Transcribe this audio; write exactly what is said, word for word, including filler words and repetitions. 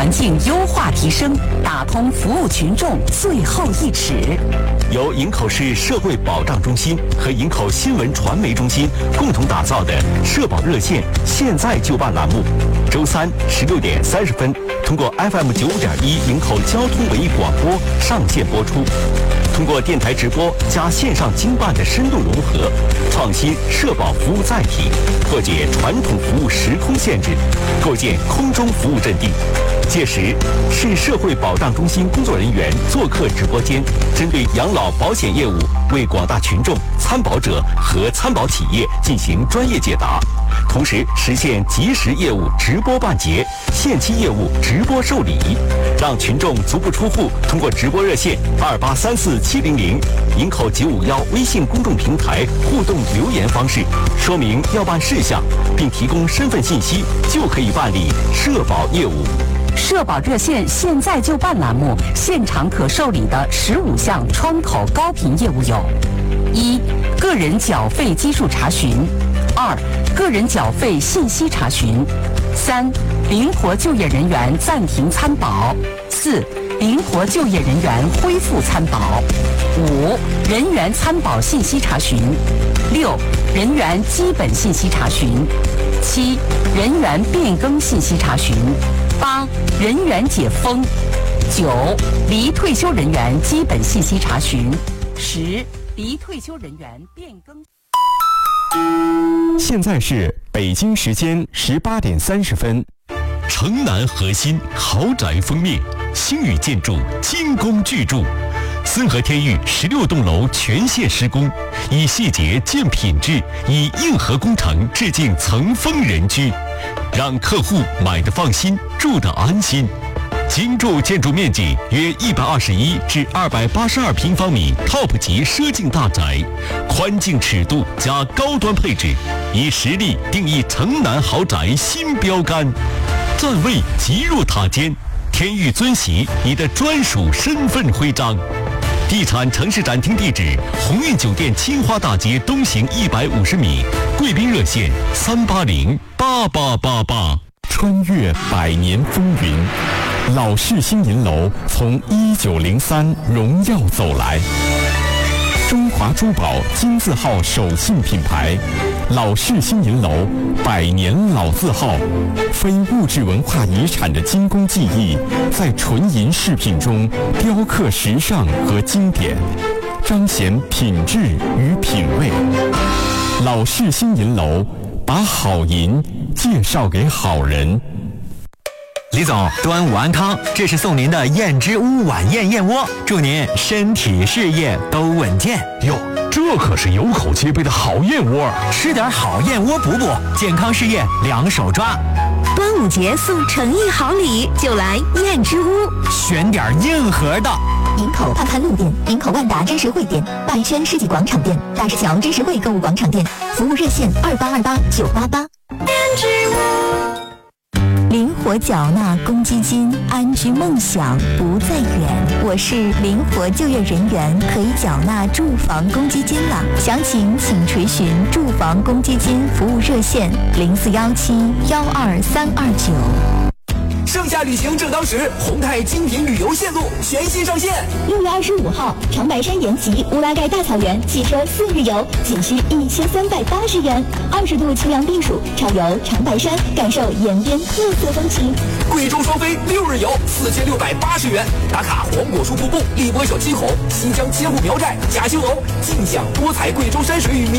环境优化提升，打通服务群众最后一尺。 由营口市社会保障中心和营口新闻传媒中心共同打造的社保热线现在就办栏目，周三十六点三十分通过 F M 九五点一营口交通文艺广播上线播出。通过电台直播加线上经办的深度融合，创新社保服务载体，破解传统服务时空限制，构建空中服务阵地。届时，市社会保障中心工作人员做客直播间，针对养老保险业务，为广大群众、参保者和参保企业进行专业解答，同时实现即时业务直播办结、限期业务直播受理，让群众足不出户，通过直播热线二八三四七零零、营口九五幺微信公众平台互动留言方式，说明要办事项，并提供身份信息，就可以办理社保业务。 社保热线现在就办栏目现场可受理的十五项窗口高频业务有：一、个人缴费基数查询；二、个人缴费信息查询；三、灵活就业人员暂停参保；四、灵活就业人员恢复参保；五、人员参保信息查询；六、人员基本信息查询；七、人员变更信息查询；八、人员解封；九、离退休人员基本信息查询；十、离退休人员变更。 现在是北京时间十八点三十分。 城南核心豪宅封面，星宇建筑精工巨筑，森和天域十六栋楼全线施工，以细节见品质，以硬核工程致敬层峰人居，让客户买得放心，住得安心。精筑建筑面积约一百二十一至二百八十二平方米 ，Top 级奢境大宅，宽净尺度加高端配置，以实力定义城南豪宅新标杆。站位极入塔尖，天域尊玺你的专属身份徽章。地产城市展厅地址：鸿运酒店青花大街东行一百五十米，贵宾热线三八零八八八八。 穿越百年风云，老式新银楼从一九零三荣耀走来。中华珠宝金字号手信品牌，老式新银楼百年老字号，非物质文化遗产的精工技艺，在纯银饰品中雕刻时尚和经典，彰显品质与品味。老式新银楼，把好银介绍给好人。 李总，端午安康，这是送您的燕之屋晚宴燕窝，祝您身体事业都稳健。 哟，这可是有口皆碑的好燕窝， 吃点好燕窝补补，健康事业两手抓。 端午节送诚意好礼，就来燕之屋， 选点硬核的。 营口盼盼路店、营口万达真实汇店、大圈世纪广场店、大石桥真实汇购物广场店，服务热线二八二八九八八。 燕之屋。 灵活缴纳公积金，安居梦想不再远。我是灵活就业人员，可以缴纳住房公积金了。详情请垂询住房公积金服务热线零四幺七幺二三二九。 盛夏旅行正当时，宏泰精品旅游线路全新上线。 六月二十五号，长白山延吉乌拉盖大草原汽车四日游，仅需一千三百八十元，二十度清凉避暑，畅游长白山，感受延边特色风情。 贵州双飞六日游，四千六百八十元，打卡黄果树瀑布、荔波小七口、新疆千户苗寨、甲兴楼，尽享多彩贵州山水与